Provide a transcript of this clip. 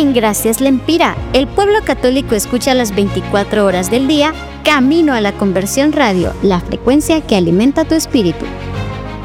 En Gracias Lempira, el pueblo católico escucha las 24 horas del día, camino a la conversión radio, la frecuencia que alimenta tu espíritu.